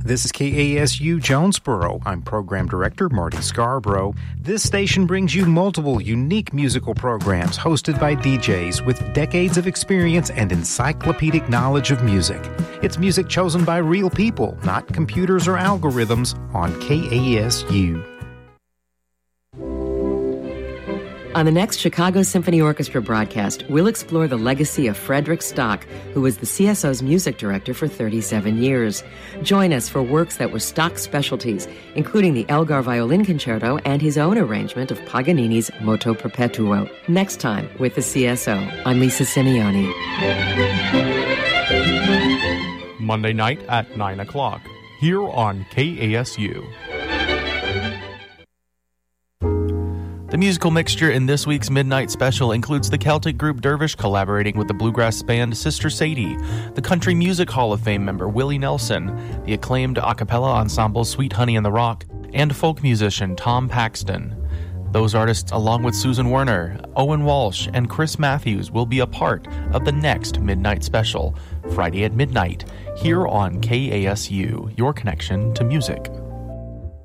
This is KASU Jonesboro. I'm Program Director Marty Scarborough. This station brings you multiple unique musical programs hosted by DJs with decades of experience and encyclopedic knowledge of music. It's music chosen by real people, not computers or algorithms, on KASU. On the next Chicago Symphony Orchestra broadcast, we'll explore the legacy of Frederick Stock, who was the CSO's music director for 37 years. Join us for works that were Stock's specialties, including the Elgar Violin Concerto and his own arrangement of Paganini's Moto Perpetuo. Next time with the CSO. I'm Lisa Simeoni. Monday night at 9 o'clock, here on KASU. The musical mixture in this week's Midnight Special includes the Celtic group Dervish collaborating with the bluegrass band Sister Sadie, the Country Music Hall of Fame member Willie Nelson, the acclaimed a cappella ensemble Sweet Honey and the Rock, and folk musician Tom Paxton. Those artists, along with Susan Werner, Owen Walsh, and Chris Matthews, will be a part of the next Midnight Special, Friday at midnight, here on KASU, your connection to music.